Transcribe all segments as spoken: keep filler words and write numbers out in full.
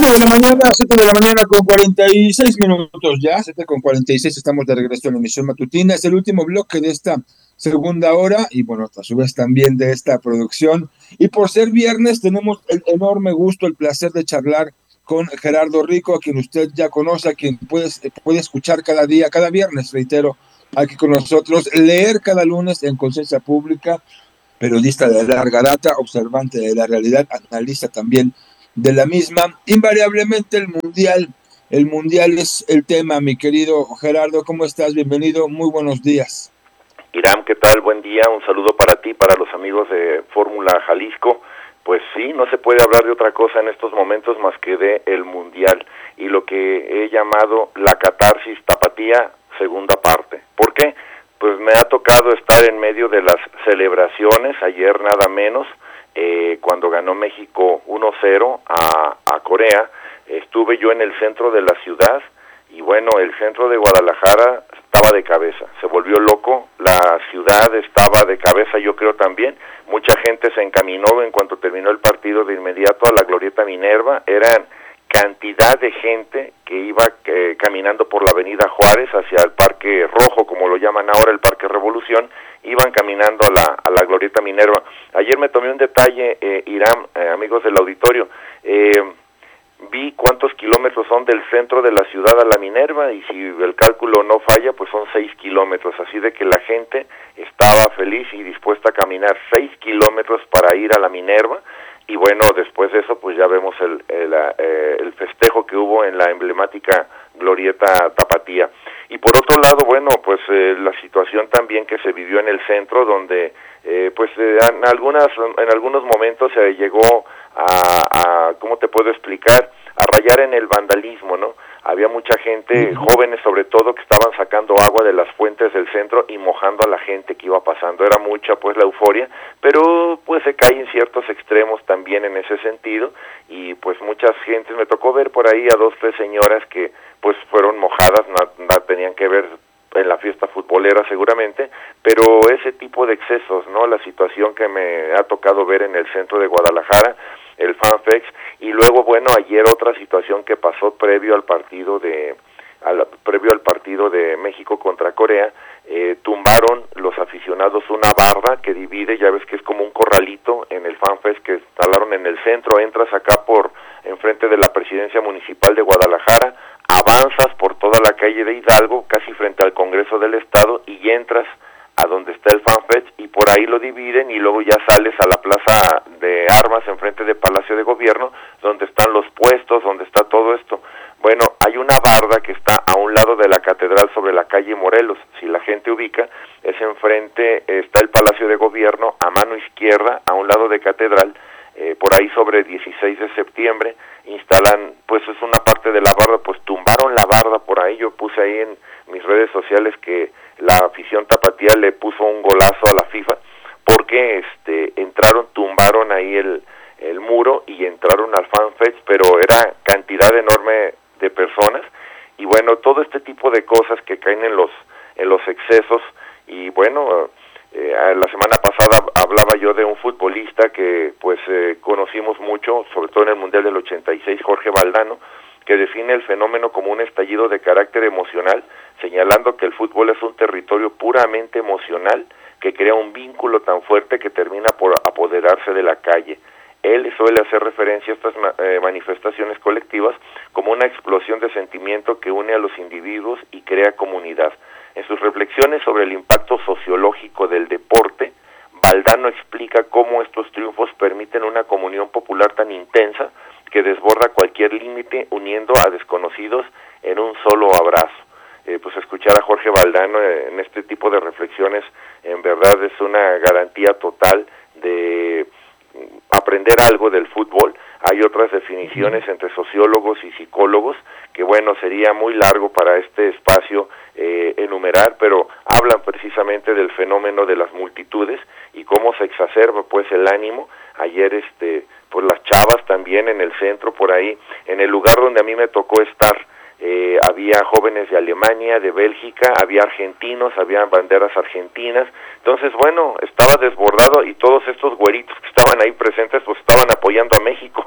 de la mañana, siete de la mañana con cuarenta y seis minutos ya, siete con cuarenta y seis, estamos de regreso en la emisión matutina. Es el último bloque de esta segunda hora y bueno, a su vez también de esta producción. Y por ser viernes tenemos el enorme gusto, el placer de charlar con Gerardo Rico, a quien usted ya conoce, a quien puede, puede escuchar cada día, cada viernes, reitero, aquí con nosotros, leer cada lunes en Conciencia Pública, periodista de larga data, observante de la realidad, analista también de la misma. Invariablemente el mundial, el mundial es el tema, mi querido Gerardo. ¿Cómo estás? Bienvenido, muy buenos días. Iram, ¿qué tal? Buen día, un saludo para ti, para los amigos de Fórmula Jalisco. Pues sí, no se puede hablar de otra cosa en estos momentos más que de el mundial y lo que he llamado la catarsis tapatía segunda parte. ¿Por qué? Pues me ha tocado estar en medio de las celebraciones, ayer nada menos, eh, cuando ganó México uno cero a, a Corea. Estuve yo en el centro de la ciudad y bueno, el centro de Guadalajara estaba de cabeza, se volvió loco, la ciudad estaba de cabeza, yo creo también. Mucha gente se encaminó en cuanto terminó el partido de inmediato a la Glorieta Minerva. Eran cantidad de gente que iba eh, caminando por la avenida Juárez hacia el Parque Rojo, como lo llaman ahora, el Parque Revolución, iban caminando a la, a la Glorieta Minerva. Ayer me tomé un detalle, eh, Iram, eh, amigos del auditorio, eh, vi cuántos kilómetros son del centro de la ciudad a la Minerva, y si el cálculo no falla, pues son seis kilómetros, así de que la gente estaba feliz y dispuesta a caminar seis kilómetros para ir a la Minerva. Y bueno, después de eso, pues ya vemos el, el, eh, el festejo que hubo en la emblemática Glorieta Tapatía. Y por otro lado, bueno, pues eh, la situación también que se vivió en el centro, donde eh, pues eh, en, algunas, en algunos momentos se eh, llegó a, a, ¿cómo te puedo explicar?, a rayar en el vandalismo, ¿no? Había mucha gente, jóvenes sobre todo, que estaban sacando agua de las fuentes del centro y mojando a la gente que iba pasando. Era mucha, pues, la euforia, pero, pues, se cae en ciertos extremos también en ese sentido, y, pues, muchas gentes, me tocó ver por ahí a dos, tres señoras que, pues, fueron mojadas, no, no tenían que ver en la fiesta futbolera seguramente, pero ese tipo de excesos, ¿no? La situación que me ha tocado ver en el centro de Guadalajara, el FanFest, y luego, bueno, ayer otra situación que pasó previo al partido de al, previo al partido de México contra Corea, eh, tumbaron los aficionados una barda que divide, ya ves que es como un corralito en el FanFest que instalaron en el centro. Entras acá por enfrente de la Presidencia Municipal de Guadalajara, avanzas por toda la calle de Hidalgo, casi frente al Congreso del Estado, y entras a donde está el FanFest, y por ahí lo dividen, y luego ya sales a la Plaza de Armas, enfrente del Palacio de Gobierno, donde están los puestos, donde está todo esto. Bueno, hay una barda que está a un lado de la catedral sobre la calle Morelos, si la gente ubica, es enfrente, está el Palacio de Gobierno, a mano izquierda, a un lado de catedral, eh, por ahí sobre dieciséis de septiembre, instalan, pues es una parte de la barda, pues tumbaron la barda por ahí. Yo puse ahí en mis redes sociales que la afición tapatía le puso un golazo a la FIFA, porque este entraron, tumbaron ahí el, el muro y entraron al FanFest, pero era cantidad enorme de personas, y bueno, todo este tipo de cosas que caen en los en los excesos. Y bueno, eh, la semana pasada hablaba yo de un futbolista que pues eh, conocimos mucho, sobre todo en el Mundial del ochenta y seis, Jorge Valdano, que define el fenómeno como un estallido de carácter emocional, señalando que el fútbol es un territorio puramente emocional que crea un vínculo tan fuerte que termina por apoderarse de la calle. Él suele hacer referencia a estas eh, manifestaciones colectivas como una explosión de sentimiento que une a los individuos y crea comunidad. En sus reflexiones sobre el impacto sociológico del deporte, Valdano explica cómo estos triunfos permiten una comunión popular tan intensa que desborda cualquier límite, uniendo a desconocidos en un solo abrazo. Eh, pues escuchar a Jorge Valdano en este tipo de reflexiones en verdad es una garantía total de aprender algo del fútbol. Hay otras definiciones entre sociólogos y psicólogos que, bueno, sería muy largo para este espacio eh, enumerar, pero hablan precisamente del fenómeno de las multitudes y cómo se exacerba pues el ánimo. Ayer este pues las chavas también en el centro, por ahí, en el lugar donde a mí me tocó estar, eh, había jóvenes de Alemania, de Bélgica, había argentinos, había banderas argentinas. Entonces, bueno, estaba desbordado, y todos estos güeritos que estaban ahí presentes pues estaban apoyando a México.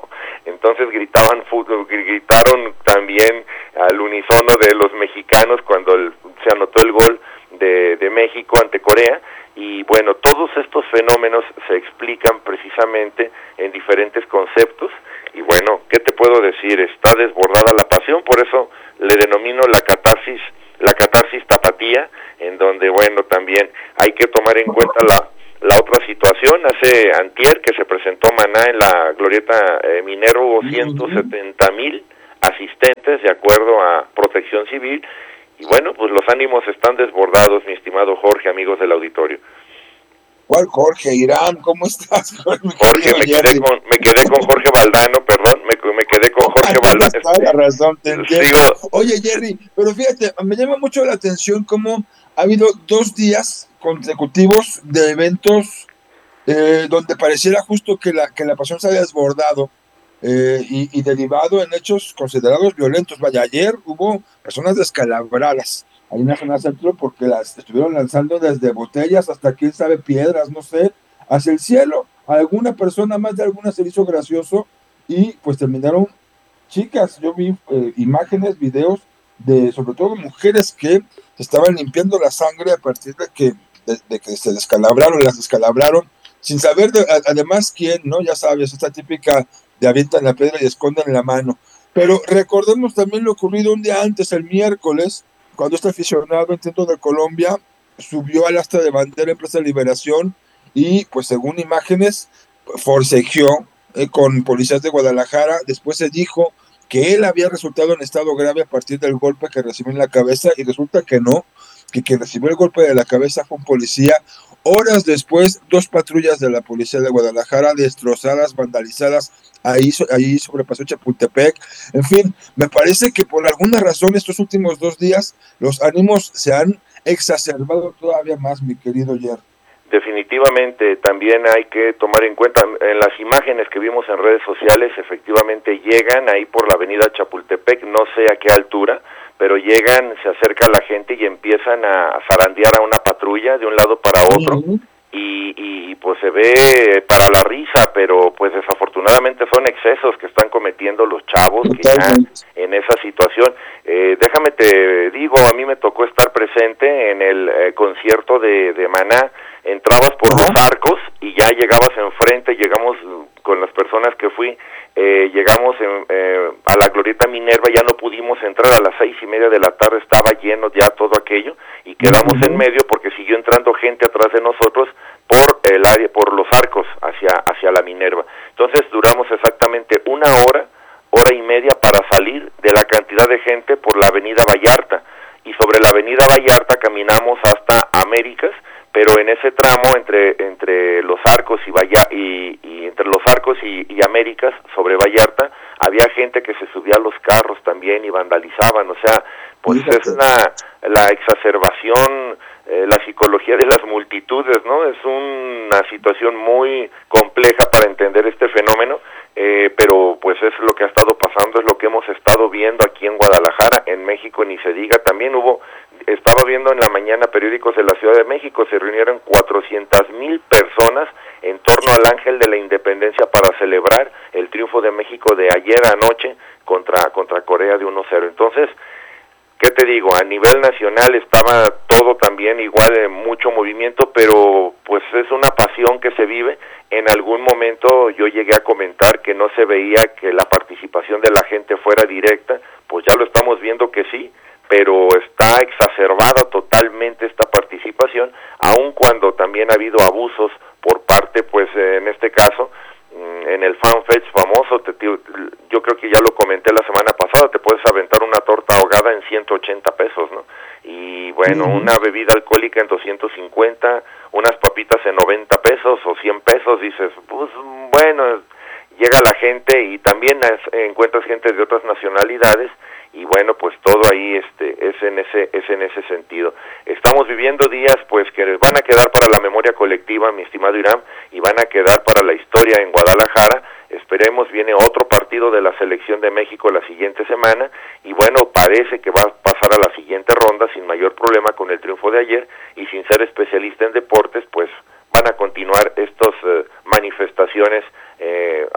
entonces gritaban fútbol, gritaron también al unísono de los mexicanos cuando el, se anotó el gol de, de México ante Corea. Y bueno, todos estos fenómenos se explican precisamente en diferentes conceptos. Y bueno, ¿qué te puedo decir? Está desbordada la pasión, por eso le denomino la catarsis, la catarsis tapatía, en donde, bueno, también hay que tomar en cuenta la, la otra situación. Hace antier que se presentó Maná en la Glorieta eh, Minero, hubo ciento setenta mil asistentes de acuerdo a Protección Civil. Y bueno, pues los ánimos están desbordados, mi estimado Jorge, amigos del auditorio. ¿Cuál Jorge? Irán, ¿cómo estás? Jorge, me quedé, con, me quedé con Jorge Valdano, perdón, me, me quedé con Jorge Valdano. Tienes toda la razón, te entiendo. Oye, Jerry, pero fíjate, me llama mucho la atención cómo ha habido dos días consecutivos de eventos eh, donde pareciera justo que la, que la pasión se haya desbordado eh, y, y derivado en hechos considerados violentos. Vaya, ayer hubo personas descalabradas ahí en la zona centro porque las estuvieron lanzando desde botellas hasta quién sabe piedras, no sé, hacia el cielo. A alguna persona, más de alguna, se le hizo gracioso y pues terminaron chicas. Yo vi eh, imágenes, videos de sobre todo mujeres que estaban limpiando la sangre a partir de que, de, de que se descalabraron, las descalabraron sin saber de, a, además quién, ¿no? Ya sabes, esta típica de avientan la piedra y esconden la mano. Pero recordemos también lo ocurrido un día antes, el miércoles, cuando este aficionado, entiendo, de Colombia, subió al asta de bandera en Plaza de Liberación y, pues según imágenes, forcejeó eh, con policías de Guadalajara. Después se dijo que él había resultado en estado grave a partir del golpe que recibió en la cabeza, y resulta que no, que quien recibió el golpe de la cabeza fue un policía. Horas después, dos patrullas de la policía de Guadalajara destrozadas, vandalizadas, ahí, ahí sobrepasó Chapultepec. En fin, me parece que por alguna razón estos últimos dos días los ánimos se han exacerbado todavía más, mi querido Jer. Definitivamente, también hay que tomar en cuenta, en las imágenes que vimos en redes sociales, efectivamente llegan ahí por la avenida Chapultepec, no sé a qué altura, pero llegan, se acerca la gente y empiezan a zarandear a una patrulla de un lado para otro, uh-huh. y, y pues se ve para la risa, pero pues desafortunadamente son excesos que están cometiendo los chavos que están en esa situación. Eh, déjame te digo, a mí me tocó estar presente en el eh, concierto de, de Maná. Entrabas por uh-huh. los arcos y ya llegabas enfrente, llegamos con las personas que fui, eh, llegamos en, eh, a la Glorieta Minerva, ya no pudimos entrar, a las seis y media de la tarde estaba lleno ya todo aquello y quedamos uh-huh. en medio porque siguió entrando gente atrás de nosotros por el área, por los arcos hacia, hacia la Minerva. Entonces duramos exactamente una hora, hora y media para salir de la cantidad de gente por la avenida Vallarta, y sobre la avenida Vallarta caminamos hasta Américas, pero en ese tramo entre entre los arcos y, Valla, y, y entre los arcos y, y Américas sobre Vallarta había gente que se subía a los carros también y vandalizaban. O sea, pues es la, la exacerbación, eh, la psicología de las multitudes, ¿no? Es una situación muy compleja para entender este fenómeno, eh, pero pues es lo que ha estado pasando, es lo que hemos estado viendo aquí en Guadalajara, en México ni se diga. También hubo, estaba viendo en la mañana periódicos de la Ciudad de México, se reunieron cuatrocientas mil personas en torno al Ángel de la Independencia para celebrar el triunfo de México de ayer anoche contra, contra Corea de uno cero. Entonces, ¿qué te digo? A nivel nacional estaba todo también igual, en mucho movimiento, pero pues es una pasión que se vive. En algún momento yo llegué a comentar que no se veía que la participación de la gente fuera directa, pues ya lo estamos viendo que sí, pero está exacerbada totalmente esta participación, aun cuando también ha habido abusos por parte, pues en este caso, en el FanFest famoso, te, te, yo creo que ya lo comenté la semana pasada, te puedes aventar una torta ahogada en ciento ochenta pesos, ¿no? Y bueno, uh-huh. una bebida alcohólica en doscientos cincuenta, unas papitas en noventa pesos o cien pesos, dices, pues bueno, llega la gente y también es, encuentras gente de otras nacionalidades, y bueno, pues todo ahí este es en ese es en ese sentido. Estamos viviendo días pues que van a quedar para la memoria colectiva, mi estimado Irán, y van a quedar para la historia en Guadalajara. Esperemos, viene otro partido de la selección de México la siguiente semana, y bueno, parece que va a pasar a la siguiente ronda sin mayor problema con el triunfo de ayer, y sin ser especialista en deportes, pues van a continuar estas eh, manifestaciones eh,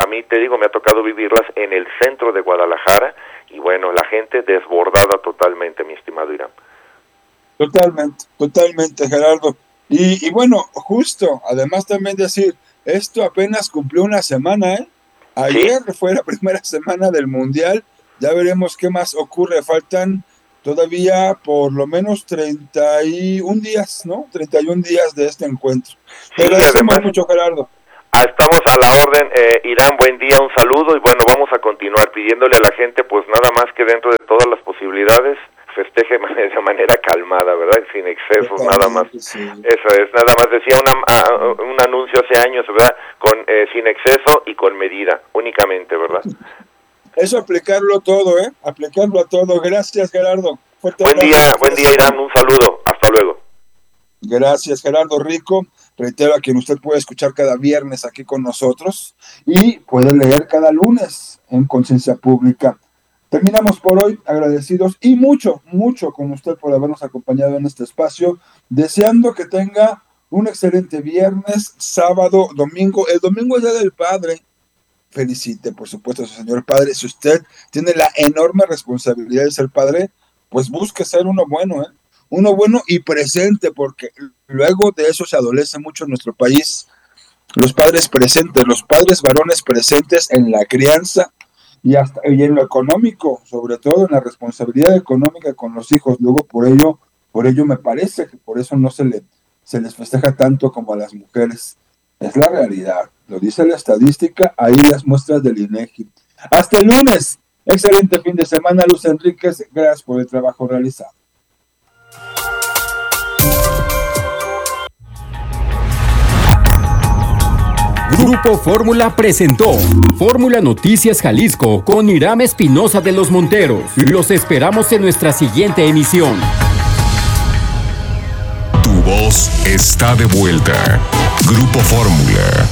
a mí te digo, me ha tocado vivirlas en el centro de Guadalajara, y bueno, la gente desbordada totalmente, mi estimado Irán. Totalmente, totalmente, Gerardo. Y, y bueno, justo, además también decir, esto apenas cumplió una semana, ¿eh? Ayer ¿Sí? fue la primera semana del Mundial, ya veremos qué más ocurre, faltan todavía por lo menos treinta y un días, ¿no? treinta y un días de este encuentro. Te sí, agradecemos además, mucho, Gerardo. Estamos a la orden, eh, Irán, buen día, un saludo, y bueno, vamos a continuar pidiéndole a la gente, pues nada más que dentro de todas las posibilidades, festeje de manera calmada, ¿verdad? Sin excesos, nada más. Sí. Eso es, nada más decía una, uh, un anuncio hace años, ¿verdad? Con eh, sin exceso y con medida, únicamente, ¿verdad? Eso aplicarlo todo, ¿eh? Aplicarlo a todo. Gracias, Gerardo. Fuerte buen día, gracias. Buen día, Irán, un saludo. Hasta luego. Gracias, Gerardo Rico. Reitero a quien usted puede escuchar cada viernes aquí con nosotros y puede leer cada lunes en Conciencia Pública. Terminamos por hoy agradecidos y mucho, mucho con usted por habernos acompañado en este espacio, deseando que tenga un excelente viernes, sábado, domingo. El domingo es Día del Padre. Felicite, por supuesto, a su señor padre. Si usted tiene la enorme responsabilidad de ser padre, pues busque ser uno bueno, ¿eh? Uno bueno y presente, porque luego de eso se adolece mucho en nuestro país. Los padres presentes, los padres varones presentes en la crianza y hasta y en lo económico, sobre todo en la responsabilidad económica con los hijos. Luego por ello, por ello me parece que por eso no se le se les festeja tanto como a las mujeres. Es la realidad, lo dice la estadística, ahí las muestras del INEGI. Hasta el lunes, excelente fin de semana, Luz Enríquez, gracias por el trabajo realizado. Grupo Fórmula presentó Fórmula Noticias Jalisco con Irán Espinosa de los Monteros. Los esperamos en nuestra siguiente emisión. Tu voz está de vuelta. Grupo Fórmula.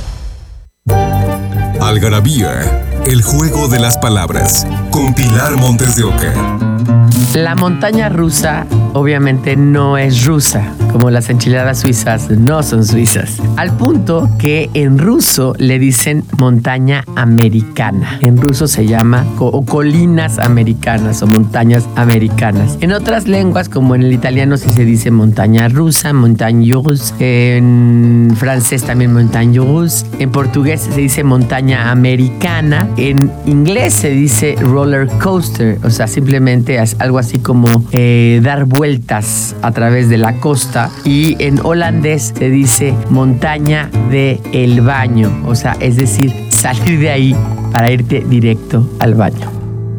Algarabía, el juego de las palabras, con Pilar Montes de Oca. La montaña rusa obviamente no es rusa, como las enchiladas suizas no son suizas. Al punto que en ruso le dicen montaña americana. En ruso se llama co- colinas americanas o montañas americanas. En otras lenguas, como en el italiano, sí se dice montaña rusa, montagne russe. En francés también montagne russe. En portugués se dice montaña americana. En inglés se dice roller coaster, o sea, simplemente es algo así como eh, dar vueltas a través de la costa. Y en holandés se dice montaña de el baño, o sea, es decir, salir de ahí para irte directo al baño.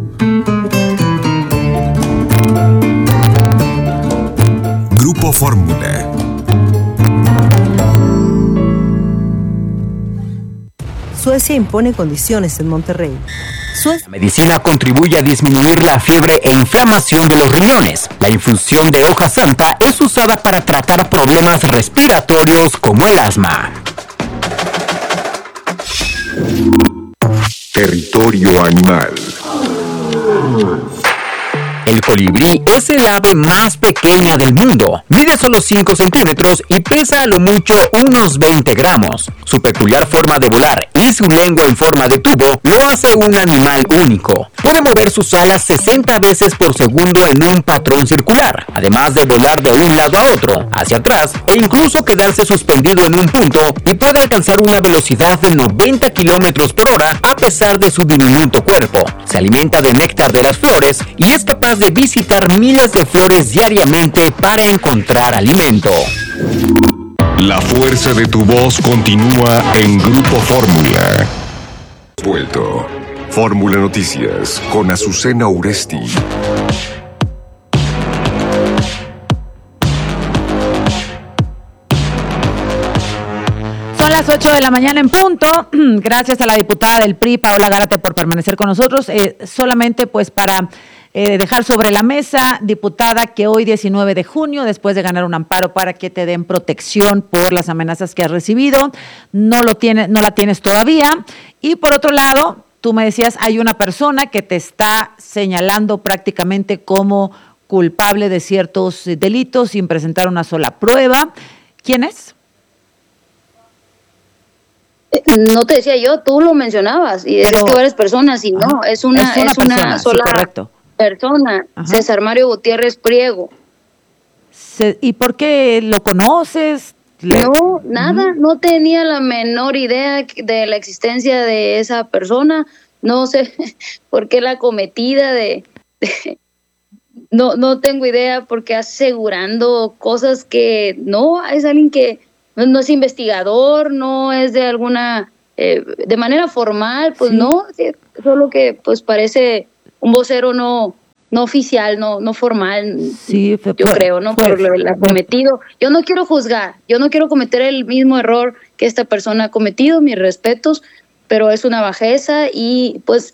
Grupo Fórmula. Suecia impone condiciones en Monterrey. La medicina contribuye a disminuir la fiebre e inflamación de los riñones. La infusión de hoja santa es usada para tratar problemas respiratorios como el asma. Territorio animal. El colibrí es el ave más pequeña del mundo. Mide solo cinco centímetros y pesa a lo mucho unos veinte gramos. Su peculiar forma de volar y su lengua en forma de tubo lo hace un animal único. Puede mover sus alas sesenta veces por segundo en un patrón circular, además de volar de un lado a otro, hacia atrás e incluso quedarse suspendido en un punto, y puede alcanzar una velocidad de noventa kilómetros por hora a pesar de su diminuto cuerpo. Se alimenta de néctar de las flores y es capaz de visitar miles de flores diariamente para encontrar alimento. La fuerza de tu voz continúa en Grupo Fórmula. Vuelto. Fórmula Noticias con Azucena Uresti. Son las ocho de la mañana en punto. Gracias a la diputada del P R I, Paola Gárate, por permanecer con nosotros. Eh, solamente pues para eh, dejar sobre la mesa, diputada, que hoy diecinueve de junio, después de ganar un amparo para que te den protección por las amenazas que has recibido, no lo tienes, no la tienes todavía. Y por otro lado, tú me decías, hay una persona que te está señalando prácticamente como culpable de ciertos delitos sin presentar una sola prueba. ¿Quién es? No te decía yo, tú lo mencionabas y decías que varias personas y no, es una, es una, es una persona, sola sí, persona, Ajá. César Mario Gutiérrez Priego. Se, ¿Y por qué lo conoces? Le... No, nada, uh-huh. no tenía la menor idea de la existencia de esa persona, no sé por qué la cometida de, de no, no tengo idea porque asegurando cosas que no, es alguien que no, no es investigador, no es de alguna, eh, de manera formal, pues sí. no, solo que pues parece un vocero no, no oficial, no, no formal, sí, fue, yo fue, creo, ¿no? Fue, Por lo que ha cometido. Yo no quiero juzgar, yo no quiero cometer el mismo error que esta persona ha cometido, mis respetos, pero es una bajeza y pues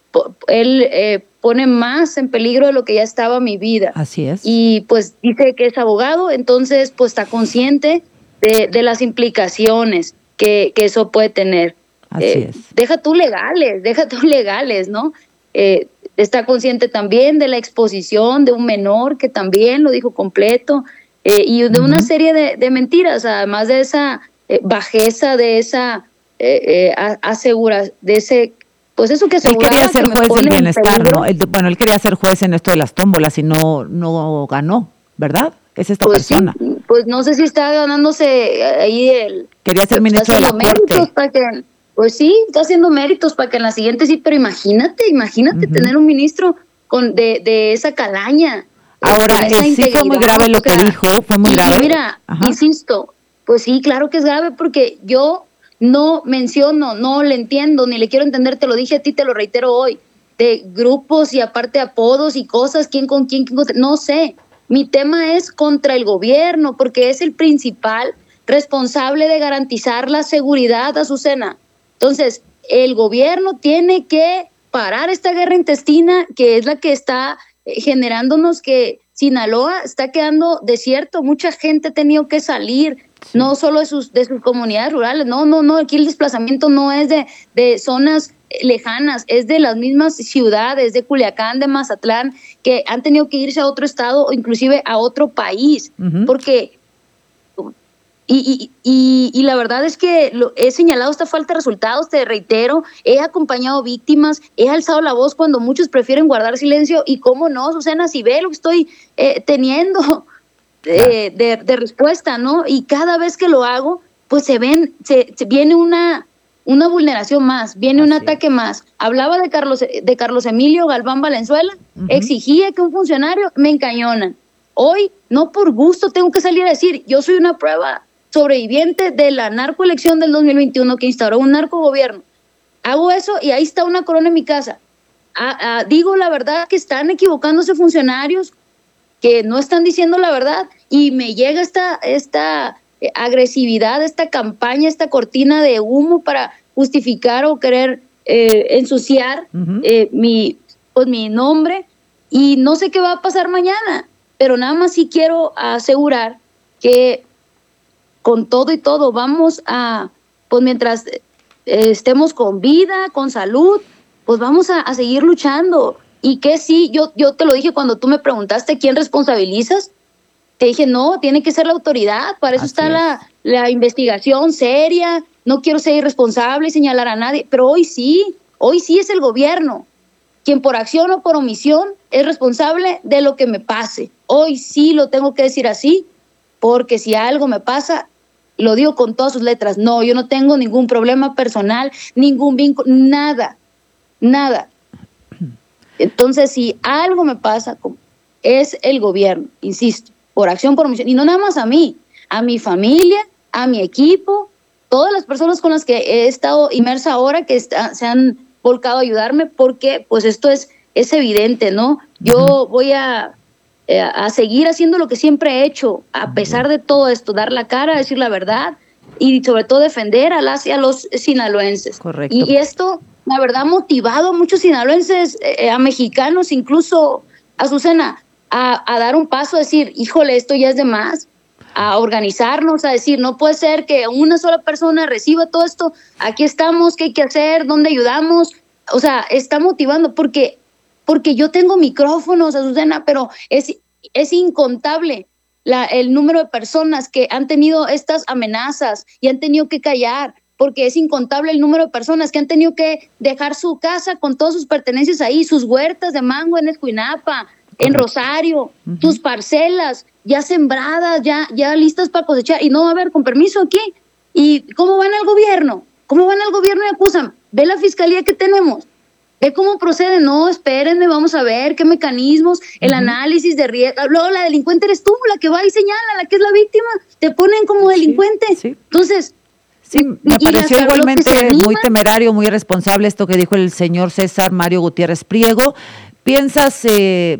él eh, pone más en peligro de lo que ya estaba mi vida. Así es. Y pues dice que es abogado, entonces pues está consciente de, de las implicaciones que, que eso puede tener. Así eh, es. Deja tú legales, deja tú legales, ¿no? Eh, está consciente también de la exposición de un menor que también lo dijo completo eh, y de uh-huh. una serie de, de mentiras, además de esa eh, bajeza, de esa eh, eh, asegura, de ese pues eso que él quería ser juez del bienestar, ¿no? Él, bueno, él quería ser juez en esto de las tómbolas y no, no ganó, ¿verdad? Es esta pues persona. Sí, pues no sé si está ganándose ahí el... Quería ser ministro de la Corte. Para que, pues sí, está haciendo méritos para que en la siguiente sí, pero imagínate, imagínate uh-huh. tener un ministro con de, de esa calaña. Ahora, eh, sí fue muy grave lo que o sea, dijo, fue muy grave. Mira, Ajá. insisto, pues sí, claro que es grave porque yo... No menciono, no le entiendo, ni le quiero entender, te lo dije a ti, te lo reitero hoy, de grupos y aparte apodos y cosas, quién con quién, quién contra, no sé. Mi tema es contra el gobierno, porque es el principal responsable de garantizar la seguridad, Azucena. Entonces, el gobierno tiene que parar esta guerra intestina, que es la que está generándonos que Sinaloa está quedando desierto, mucha gente ha tenido que salir, sí. no solo de sus, de sus comunidades rurales, no, no, no, aquí el desplazamiento no es de, de zonas lejanas, es de las mismas ciudades, de Culiacán, de Mazatlán, que han tenido que irse a otro estado o inclusive a otro país, uh-huh. porque... Y, y, y, y la verdad es que lo, he señalado esta falta de resultados, te reitero, he acompañado víctimas, he alzado la voz cuando muchos prefieren guardar silencio y cómo no, Susana, si ve lo que estoy eh, teniendo eh, de, de respuesta, ¿no? Y cada vez que lo hago, pues se ven, se, se viene una, una vulneración más, viene Así un ataque es. más. Hablaba de Carlos, de Carlos Emilio Galván Valenzuela, uh-huh. exigía que un funcionario me encañonan. Hoy, no por gusto, tengo que salir a decir, yo soy una prueba sobreviviente de la narcoelección del dos mil veintiuno que instauró un narcogobierno. Hago eso y ahí está una corona en mi casa. A, a, digo la verdad que están equivocándose funcionarios, que no están diciendo la verdad y me llega esta, esta agresividad, esta campaña, esta cortina de humo para justificar o querer eh, ensuciar uh-huh. eh, mi, pues, mi nombre y no sé qué va a pasar mañana, pero nada más sí quiero asegurar que con todo y todo, vamos a, pues mientras eh, estemos con vida, con salud, pues vamos a, a seguir luchando. Y que sí, yo, yo te lo dije cuando tú me preguntaste quién responsabilizas, te dije, no, tiene que ser la autoridad, para eso Así está la, la investigación seria, no quiero ser irresponsable y señalar a nadie, pero hoy sí, hoy sí es el gobierno, quien por acción o por omisión es responsable de lo que me pase. Hoy sí lo tengo que decir así, porque si algo me pasa, lo digo con todas sus letras, no, yo no tengo ningún problema personal, ningún vínculo, nada, nada. Entonces, si algo me pasa, es el gobierno, insisto, por acción, por omisión, y no nada más a mí, a mi familia, a mi equipo, todas las personas con las que he estado inmersa ahora que está, se han volcado a ayudarme, porque pues esto es, es evidente, ¿no? Yo uh-huh. voy a... Eh, a seguir haciendo lo que siempre he hecho, a pesar de todo esto, dar la cara, decir la verdad y sobre todo defender a las y a los sinaloenses. Correcto. Y, y esto, la verdad, ha motivado a muchos sinaloenses, eh, a mexicanos, incluso a Azucena, a, a dar un paso, a decir, híjole, esto ya es de más, a organizarnos, a decir, no puede ser que una sola persona reciba todo esto, aquí estamos, ¿qué hay que hacer? ¿Dónde ayudamos? O sea, está motivando porque... porque yo tengo micrófonos, Azucena, pero es, es incontable la, el número de personas que han tenido estas amenazas y han tenido que callar, porque es incontable el número de personas que han tenido que dejar su casa con todas sus pertenencias ahí, sus huertas de mango en Escuinapa, en Rosario, uh-huh. sus parcelas ya sembradas, ya, ya listas para cosechar, y no va a haber con permiso aquí. ¿Y cómo van al gobierno? ¿Cómo van al gobierno y acusan? Ve la fiscalía que tenemos, ve cómo procede. No, espérenme, vamos a ver qué mecanismos, el uh-huh. análisis de riesgo. Luego la delincuente eres tú, la que va y señala, la que es la víctima, te ponen como delincuente. Sí, sí. Entonces, sí, me pareció igualmente muy temerario, muy irresponsable esto que dijo el señor César Mario Gutiérrez Priego. ¿Piensas, eh,